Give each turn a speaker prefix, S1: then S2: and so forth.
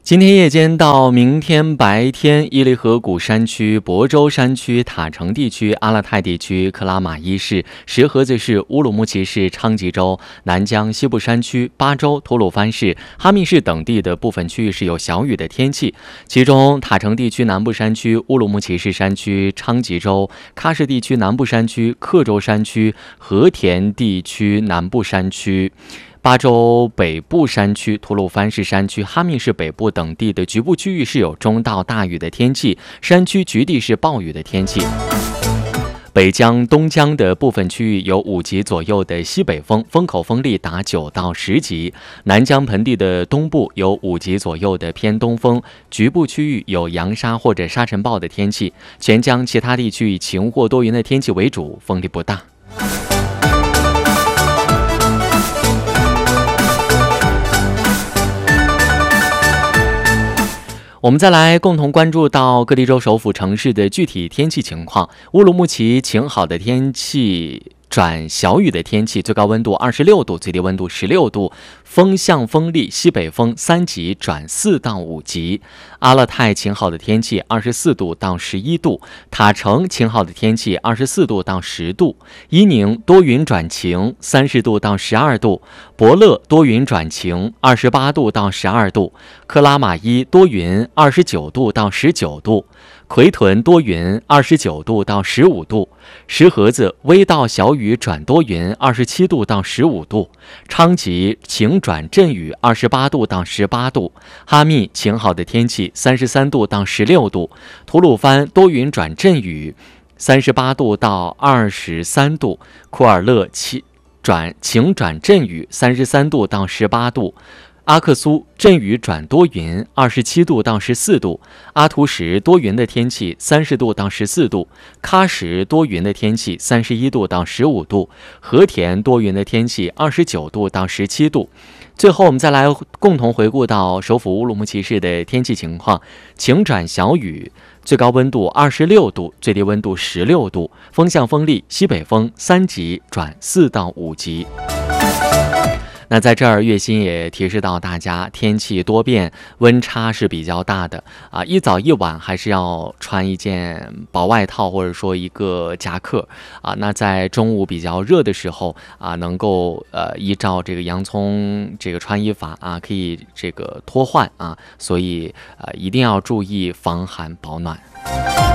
S1: 今天夜间到明天白天，伊犁河谷山区、亳州山区、塔城地区、阿勒泰地区、克拉玛依市、石河子市、乌鲁木齐市、昌吉州、南疆西部山区、巴州、吐鲁番市、哈密市等地的部分区域是有小雨的天气，其中塔城地区南部山区、乌鲁木齐市山区、昌吉州、喀什地区南部山区、克州山区、和田地区南部山区、巴州北部山区、吐鲁番市山区、哈密市北部等地的局部区域是有中到大雨的天气，山区局地是暴雨的天气。北江、东江的部分区域有5级左右的西北风，风口风力达9到10级。南江盆地的东部有5级左右的偏东风，局部区域有扬沙或者沙尘暴的天气。全江其他地区以晴或多云的天气为主，风力不大。我们再来共同关注到各地州首府城市的具体天气情况。乌鲁木齐晴好的天气转小雨的天气，最高温度26度，最低温度16度，风向风力西北风3级转4到5级。阿勒泰晴好的天气24度到11度，塔城晴好的天气24度到10度，伊宁多云转晴30度到12度，博乐多云转晴28度到12度，克拉玛依多云29度到19度，奎屯多云29度到15度，石河子微到小雨转多云27度到15度，昌吉晴转阵雨28度到18度，哈密晴好的天气33度到16度，吐鲁番多云转阵雨38度到23度，库尔勒晴转阵雨33度到18度，阿克苏阵雨转多云27度到14度，阿图什多云的天气30度到14度，喀什多云的天气31度到15度，和田多云的天气29度到17度。最后我们再来共同回顾到首府乌鲁木齐市的天气情况，晴转小雨，最高温度26度，最低温度16度，风向风力西北风3级转4到5级。那在这儿月薪也提示到大家，天气多变，温差是比较大的啊，一早一晚还是要穿一件薄外套或者说一个夹克啊。那在中午比较热的时候啊，能够依照这个洋葱这个穿衣法啊，可以这个脱换啊，所以一定要注意防寒保暖。